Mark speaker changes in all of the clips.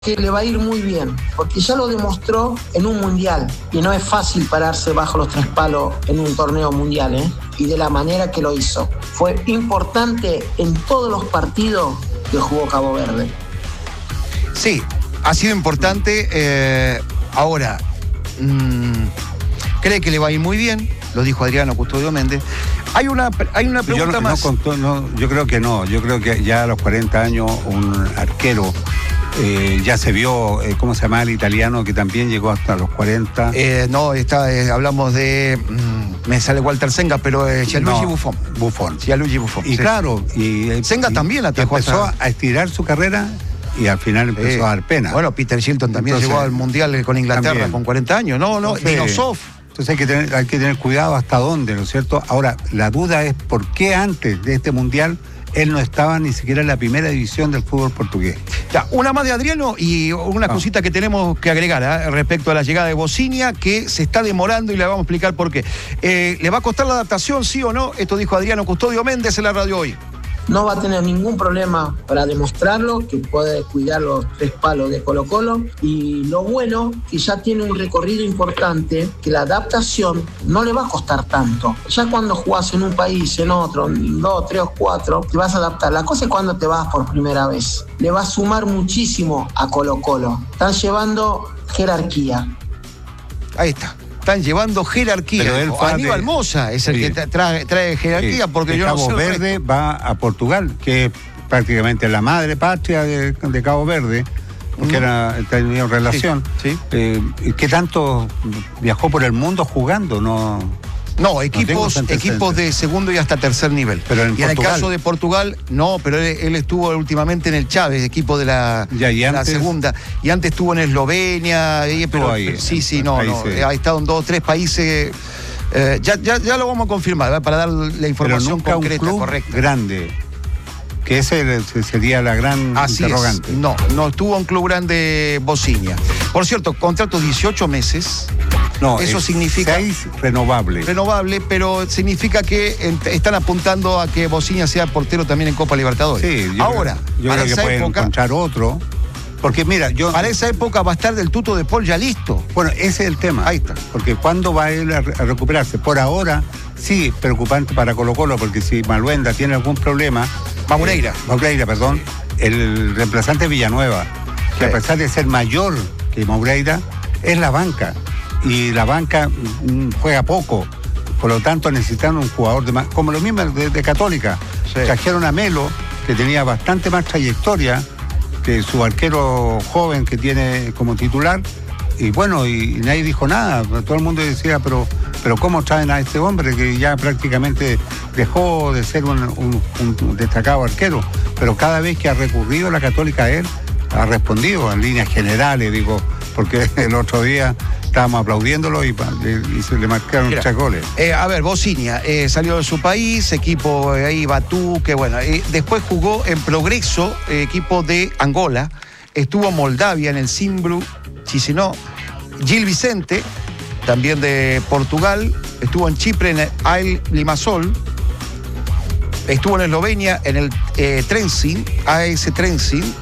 Speaker 1: que le va a ir muy bien, porque ya lo demostró en un mundial, y no es fácil pararse bajo los 3 palos en un torneo mundial, y de la manera que lo hizo. Fue importante en todos los partidos que jugó Cabo Verde.
Speaker 2: Sí, ha sido importante. Ahora, cree que le va a ir muy bien, lo dijo Adriano Custodio Méndez. Hay una pregunta más.
Speaker 3: Yo creo que no. Yo creo que ya a los 40 años un arquero ya se vio, ¿cómo se llama el italiano que también llegó hasta los 40?
Speaker 2: Hablamos de, me sale Walter Senga, pero Gianluigi Buffon. Gianluigi Buffon.
Speaker 3: Y sí, claro,
Speaker 2: Senga también atajó.
Speaker 3: Empezó a estirar su carrera y al final empezó a dar pena.
Speaker 2: Bueno, Peter Shilton también llegó al Mundial con Inglaterra también, con 40 años. Dinosov.
Speaker 3: Entonces hay que tener cuidado hasta dónde, ¿no es cierto? Ahora, la duda es por qué antes de este Mundial él no estaba ni siquiera en la primera división del fútbol portugués.
Speaker 2: Ya, una más de Adriano y una cosita que tenemos que agregar respecto a la llegada de Bocinia, que se está demorando y le vamos a explicar por qué. ¿Le va a costar la adaptación, sí o no? Esto dijo Adriano Custodio Méndez en la radio hoy.
Speaker 1: No va a tener ningún problema para demostrarlo, que puede cuidar los 3 palos de Colo-Colo, y lo bueno, que ya tiene un recorrido importante, que la adaptación no le va a costar tanto. Ya cuando jugás en un país, en otro, en 2, 3 o 4, te vas a adaptar. La cosa es cuando te vas por primera vez. Le va a sumar muchísimo a Colo-Colo. Están llevando jerarquía.
Speaker 2: Ahí está. Están llevando jerarquía.
Speaker 3: Pero
Speaker 2: Aníbal Mosa es el que trae jerarquía, porque yo no sé.
Speaker 3: Cabo Verde va a Portugal, que es prácticamente la madre patria de Cabo Verde, porque tenía relación.
Speaker 2: Sí.
Speaker 3: ¿Qué tanto viajó por el mundo jugando?
Speaker 2: No, equipos de segundo y hasta tercer nivel.
Speaker 3: Pero en
Speaker 2: el caso de Portugal, no, pero él estuvo últimamente en el Chávez, equipo de la segunda. Y antes estuvo en Eslovenia. Ha estado en 2 o 3 países. Ya lo vamos a confirmar, para dar la información
Speaker 3: pero nunca
Speaker 2: concreta,
Speaker 3: un club
Speaker 2: correcta.
Speaker 3: Grande. Que ese sería la gran interrogante.
Speaker 2: No estuvo en club grande Bocinia. Por cierto, contrato 18 meses.
Speaker 3: No,
Speaker 2: eso significa
Speaker 3: 6 renovable,
Speaker 2: pero significa que están apuntando a que Bocinia sea portero también en Copa Libertadores.
Speaker 3: Sí, yo creo que pueden encontrar otro. Porque mira, para esa época va a estar del Tuto de Paul ya listo. Bueno, ese es el tema. Ahí está. Porque ¿cuándo va él a recuperarse? Por ahora, sí, preocupante para Colo-Colo, porque si Maluenda tiene algún problema. Maureira, perdón. El reemplazante Villanueva, que a pesar de ser mayor que Maureira, es la banca. Y la banca juega poco. Por lo tanto, necesitan un jugador de más. Como lo mismo de Católica. Sí. Trajeron a Melo, que tenía bastante más trayectoria que su arquero joven que tiene como titular. Y bueno, y nadie dijo nada. Todo el mundo decía, pero ¿cómo traen a este hombre que ya prácticamente dejó de ser un destacado arquero? Pero cada vez que ha recurrido la Católica a él, ha respondido en líneas generales, digo, porque el otro día estábamos aplaudiéndolo y se le marcaron 3 goles.
Speaker 2: Bocinia salió de su país, equipo ahí Batú, que bueno, después jugó en Progreso, equipo de Angola, estuvo en Moldavia en el Zimbru Chisinau, Gil Vicente, también de Portugal, estuvo en Chipre en el AEL Limassol, estuvo en Eslovenia en el Trenčín, AS Trenčín,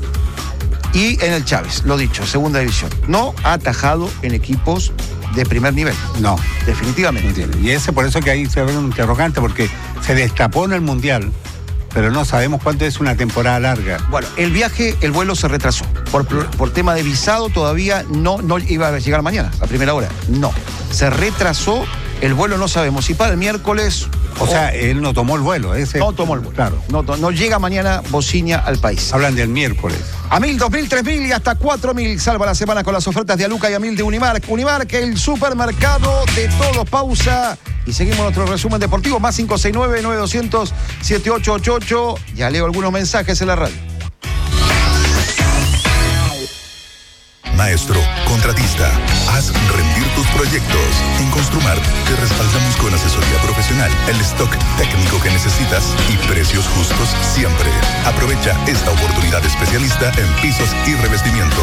Speaker 2: y en el Chávez, lo dicho, segunda división. No ha atajado en equipos de primer nivel.
Speaker 3: No.
Speaker 2: Definitivamente.
Speaker 3: No, y ese por eso que ahí se ve un interrogante, porque se destapó en el Mundial, pero no sabemos cuánto es una temporada larga.
Speaker 2: Bueno, el vuelo se retrasó. Por tema de visado todavía no iba a llegar mañana, a primera hora. No. Se retrasó, el vuelo no sabemos si para el miércoles.
Speaker 3: O sea, él no tomó el vuelo.
Speaker 2: No tomó el vuelo. Claro. No llega mañana Bocinia al país.
Speaker 3: Hablan del miércoles.
Speaker 2: A 1.000, 2.000, 3.000 y hasta 4.000. Salva la semana con las ofertas de Aluca y Amil de Unimark. Unimark, el supermercado de todos. Pausa. Y seguimos nuestro resumen deportivo. Más 569-9200-7888. Ya leo algunos mensajes en la radio.
Speaker 4: Maestro, contratista, haz rendir tus proyectos. En Construmar te respaldamos con asesoría profesional, el stock técnico que necesitas y precios justos siempre. Aprovecha esta oportunidad especialista en pisos y revestimiento.